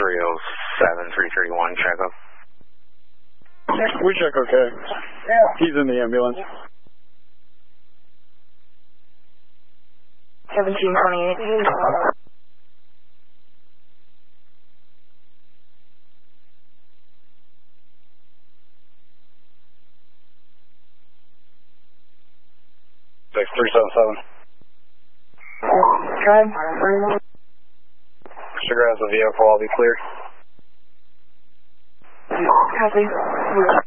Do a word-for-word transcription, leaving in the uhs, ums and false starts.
three oh seven, three thirty-one, check up. We check okay. He's in the ambulance. seventeen twenty-eight. six three seven seven. Drive. Sugar has the vehicle, I'll be clear. Copy.